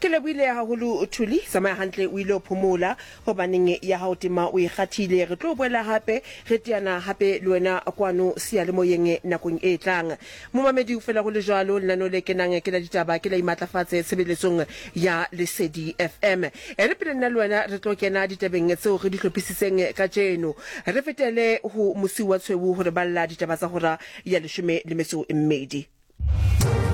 ke lebile haholo Thuli sama hantle o ile o phomola hobaneng ya hao tima o ikgathile re tlo boela hape re tiana hape le wena kwano sia le moyeng nakong e tlang momamedi o fela go le jwalo leno le kenang ke la ditaba ke la imatlafatse sebeletsong ya Lesedi FM re pele nna le wena re tlo kena ditabeng tseo re di hlophisitseng ka jeno re fetele ho mosi wa tshweu hore balla ditaba tsa hora ya 12.